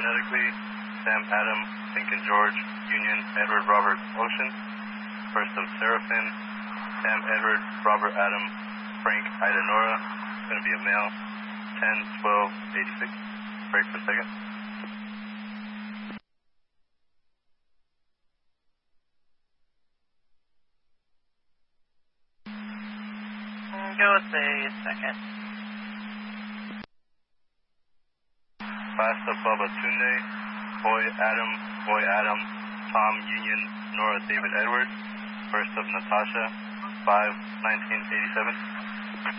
phonetically, Sam, Adam, Lincoln, George, Union, Edward, Robert, Ocean. First of Seraphim, Sam, Edward, Robert, Adam, Frank, Ida, Nora. It's going to be a male. 10, 12, 86. Break for a second. Go with a second. Class of Bubba Tunde, Boy, Adam, Tom, Union, Nora, David, Edward. First of Natasha, 5, 1987.